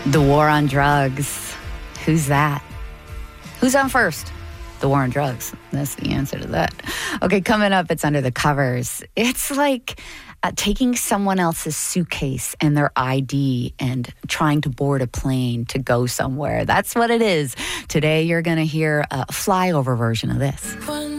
The war on drugs. Who's that? Who's on first? The war on drugs. That's the answer to that. Okay, coming up, it's Under the Covers. It's like taking someone else's suitcase and their ID and trying to board a plane to go somewhere. That's what it is. Today, you're going to hear a flyover version of this.